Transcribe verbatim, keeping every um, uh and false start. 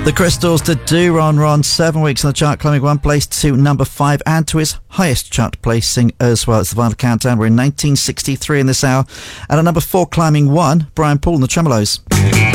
The Crystals to Do Ron Ron, seven weeks on the chart, climbing one place to number five and to his highest chart placing as well. It's the final countdown. We're in nineteen sixty-three in this hour. And at number four, climbing one, Brian Paul and the Tremolos.